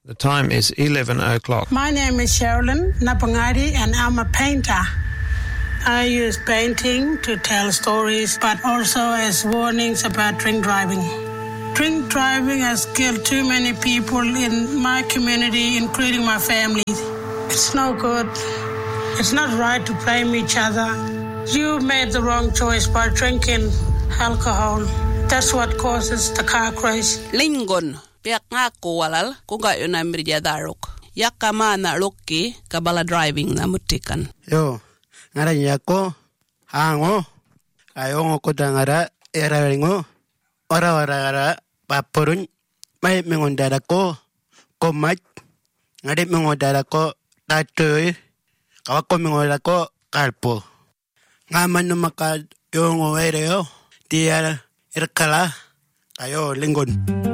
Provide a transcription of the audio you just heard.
The time is 11 o'clock. My name is Sherilyn Napangari and I'm a painter. I use painting to tell stories, but also as warnings about drink driving. Drink driving has killed too many people in my community, including my family. It's no good. It's not right to blame each other. You made the wrong choice by drinking alcohol. That's what causes the car crash. Lingon, piak nga kuwalal, kuga yun na miryadarok. Yakama na loki, kabala driving na mutikan. Yo, ngaran yako, hango, ayong ko dangara, eraringo, ora, paporun, may mengondara ko, komat, ngarit mengondara ko, tatoy, kawako mengondara ko, kalpo. Ngaman numakad yung oereo, tiar, irkala, ayo, lingon.